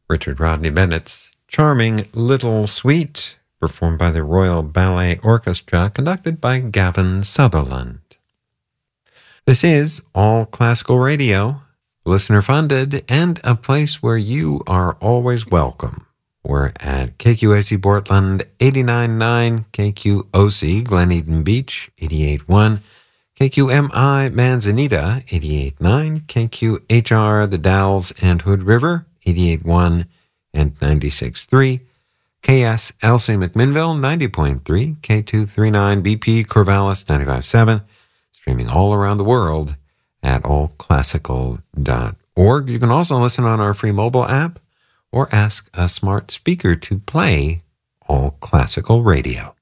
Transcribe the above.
Richard Rodney Bennett's charming Little Sweet, performed by the Royal Ballet Orchestra, conducted by Gavin Sutherland. This is All Classical Radio, listener-funded, and a place where you are always welcome. We're at KQAC Portland 89.9, KQOC Glen Eden Beach 88.1, KQMI Manzanita 88.9, KQHR The Dalles and Hood River 88.1 and 96.3, KSLC McMinnville 90.3, K239 BP Corvallis 95.7, streaming all around the world at allclassical.org. You can also listen on our free mobile app or ask a smart speaker to play All Classical Radio.